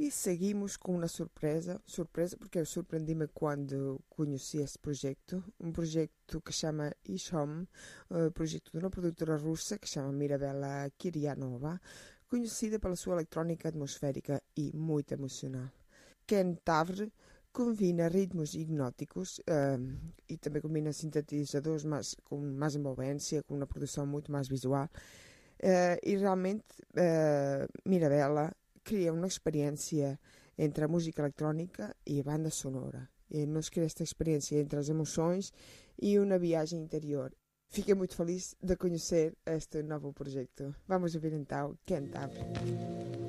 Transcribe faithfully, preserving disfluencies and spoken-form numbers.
E seguimos com uma surpresa, surpresa porque eu surpreendi-me quando conheci este projeto, um projeto que chama Ishom, uh, projeto de uma produtora russa que chama Mirabella Kiryanova, conhecida pela sua eletrónica atmosférica e muito emocional. Ken Tavre combina ritmos hipnóticos uh, e também combina sintetizadores mas com mais envolvência, com uma produção muito mais visual. Uh, e realmente uh, Mirabella cria uma experiência entre a música eletrónica e a banda sonora. E nos cria esta experiência entre as emoções e uma viagem interior. Fiquei muito feliz de conhecer este novo projeto. Vamos ouvir então Ken Tavre.